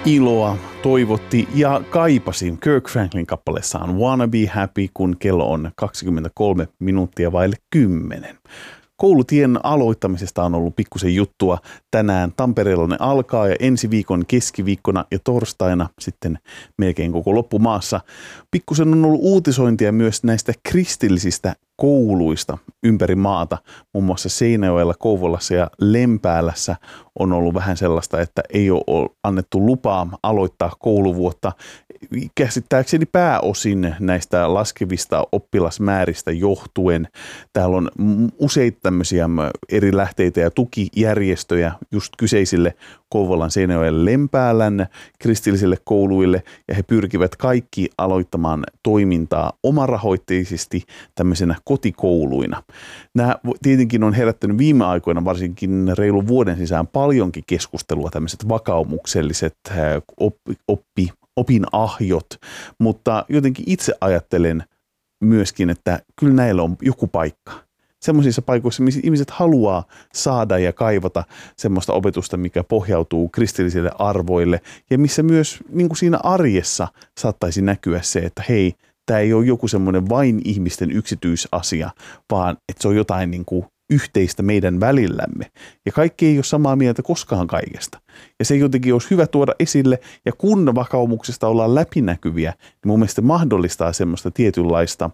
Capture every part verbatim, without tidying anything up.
Iloa toivotti ja kaipasi Kirk Franklin kappaleessaan Wanna Be Happy, kun kello on kaksikymmentäkolme minuuttia vaille kymmenen. Koulutien aloittamisesta on ollut pikkusen juttua. Tänään Tampereella ne alkaa ja ensi viikon keskiviikkona ja torstaina sitten melkein koko loppumaassa. Pikkusen on ollut uutisointia myös näistä kristillisistä kouluista ympäri maata. Muun muassa Seinäjoella, Kouvolassa ja Lempäälässä on ollut vähän sellaista, että ei ole annettu lupaa aloittaa kouluvuotta. Käsittääkseni pääosin näistä laskevista oppilasmääristä johtuen. Täällä on useita tämmöisiä eri lähteitä ja tukijärjestöjä just kyseisille Kouvolan, Seinäjoen, Lempäälän kristillisille kouluille, ja he pyrkivät kaikki aloittamaan toimintaa omarahoitteisesti tämmöisenä kotikouluina. Nämä tietenkin on herättänyt viime aikoina, varsinkin reilun vuoden sisään, paljonkin keskustelua, tämmöiset vakaumukselliset oppi, oppi opinahjot, mutta jotenkin itse ajattelen myöskin, että kyllä näillä on joku paikka. Semmoisissa paikoissa, missä ihmiset haluaa saada ja kaivata semmoista opetusta, mikä pohjautuu kristillisille arvoille ja missä myös niin kuin siinä arjessa saattaisi näkyä se, että hei, tämä ei ole joku semmoinen vain ihmisten yksityisasia, vaan että se on jotain niin kuin yhteistä meidän välillämme. Ja kaikki ei ole samaa mieltä koskaan kaikesta. Ja se jotenkin olisi hyvä tuoda esille, ja kun vakaumuksesta ollaan läpinäkyviä, niin mun mielestä mahdollistaa semmoista tietynlaista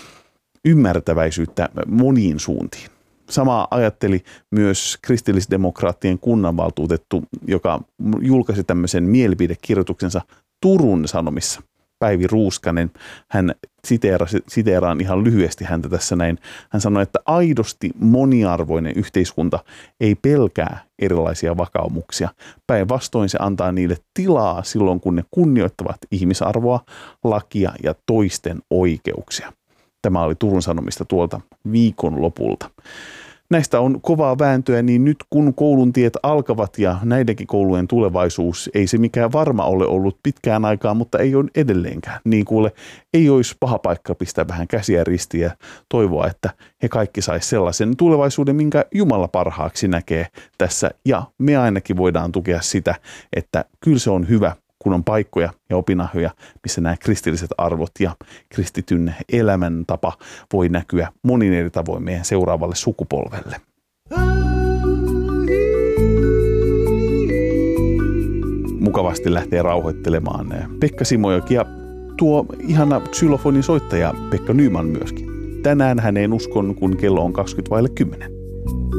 ymmärtäväisyyttä moniin suuntiin. Samaa ajatteli myös kristillisdemokraattien kunnanvaltuutettu, joka julkaisi tämmöisen mielipidekirjoituksensa Turun Sanomissa. Päivi Ruuskanen, hän siteerasi, siteeraan ihan lyhyesti häntä tässä näin. Hän sanoi, että aidosti moniarvoinen yhteiskunta ei pelkää erilaisia vakaumuksia. Päinvastoin se antaa niille tilaa silloin, kun ne kunnioittavat ihmisarvoa, lakia ja toisten oikeuksia. Tämä oli Turun Sanomista tuolta viikon lopulta. Näistä on kovaa vääntöä, niin nyt kun koulun tiet alkavat ja näidenkin koulujen tulevaisuus, ei se mikään varma ole ollut pitkään aikaa, mutta ei ole edelleenkään. Niin kuule, ei olisi paha paikka pistää vähän käsiä ristiin ja toivoa, että he kaikki sais sellaisen tulevaisuuden, minkä Jumala parhaaksi näkee tässä. Ja me ainakin voidaan tukea sitä, että kyllä se on hyvä, kun on paikkoja ja opinahjoja, missä nämä kristilliset arvot ja kristityn elämäntapa voi näkyä monin eri tavoin meidän seuraavalle sukupolvelle. Mukavasti lähtee rauhoittelemaan Pekka Simojoki ja tuo ihana xylofonin soittaja Pekka Nyman myöskin. Tänään häneen uskon, kun kello on kaksikymmentä vaille kymmenen.